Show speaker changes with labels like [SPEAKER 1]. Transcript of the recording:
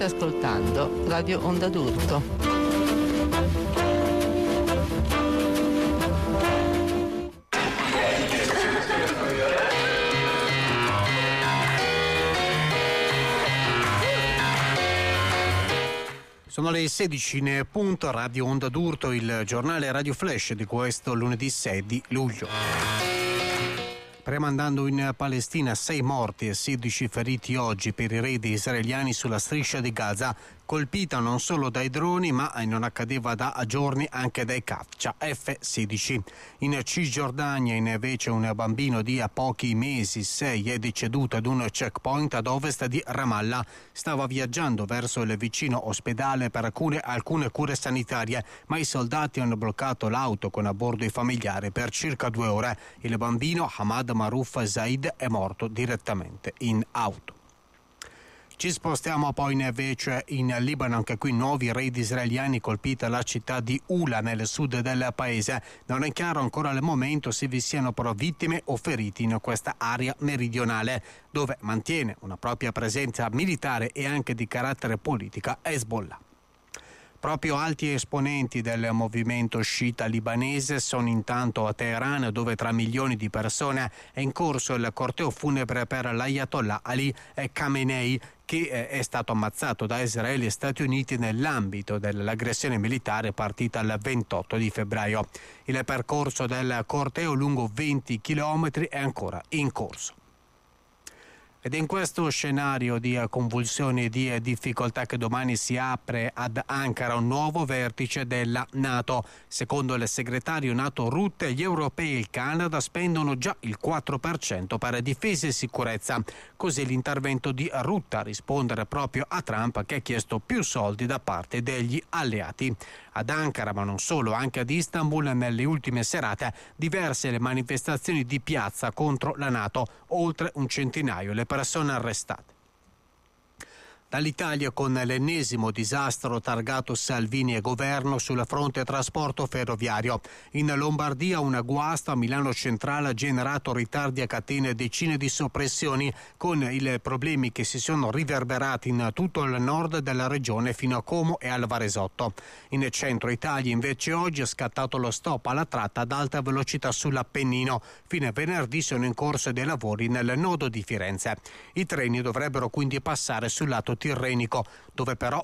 [SPEAKER 1] ascoltando Radio Onda d'Urto.
[SPEAKER 2] Sono le 16 in punto, Radio Onda d'Urto, il giornale Radio Flash di questo lunedì 6 di luglio. Premandando in Palestina 6 morti e 16 feriti oggi per i raid israeliani sulla striscia di Gaza, colpita non solo dai droni ma non accadeva da giorni anche dai caccia F-16. In Cisgiordania invece un bambino di pochi mesi, 6, è deceduto ad un checkpoint ad ovest di Ramallah. Stava viaggiando verso il vicino ospedale per alcune cure sanitarie, ma i soldati hanno bloccato l'auto con a bordo i familiari per circa 2 ore. Il bambino Hamad Maruf Zaid è morto direttamente in auto. Ci spostiamo poi invece in Libano, anche qui nuovi raid israeliani, colpita la città di Ula nel sud del paese. Non è chiaro ancora al momento se vi siano però vittime o feriti in questa area meridionale, dove mantiene una propria presenza militare e anche di carattere politica Hezbollah. Proprio alti esponenti del movimento sciita libanese sono intanto a Teheran, dove tra milioni di persone è in corso il corteo funebre per l'Ayatollah Ali Khamenei, che è stato ammazzato da Israele e Stati Uniti nell'ambito dell'aggressione militare partita il 28 di febbraio. Il percorso del corteo lungo 20 chilometri è ancora in corso. Ed è in questo scenario di convulsioni e di difficoltà che domani si apre ad Ankara un nuovo vertice della NATO. Secondo il segretario NATO Rutte, gli europei e il Canada spendono già il 4% per difesa e sicurezza. Così l'intervento di Rutte a rispondere proprio a Trump, che ha chiesto più soldi da parte degli alleati. Ad Ankara, ma non solo, anche ad Istanbul nelle ultime serate diverse le manifestazioni di piazza contro la NATO, oltre un centinaio le persone arrestate. Dall'Italia con l'ennesimo disastro targato Salvini e governo sul fronte trasporto ferroviario. In Lombardia un guasto a Milano Centrale ha generato ritardi a catene e decine di soppressioni, con i problemi che si sono riverberati in tutto il nord della regione fino a Como e al Varesotto. In centro Italia invece oggi è scattato lo stop alla tratta ad alta velocità sull'Appennino. Fino a venerdì sono in corso dei lavori nel nodo di Firenze. I treni dovrebbero quindi passare sul lato tirrenico, dove però